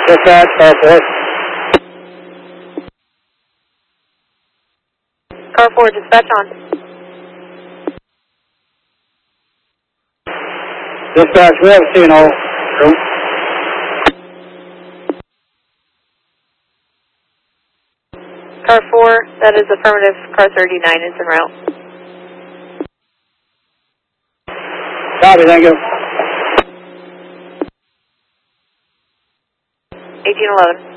Dispatch, car 4. Car 4, dispatch on. Dispatch, we have a CNO. Car 4, that is affirmative. Car 39 is en route. Copy, thank you. 1811.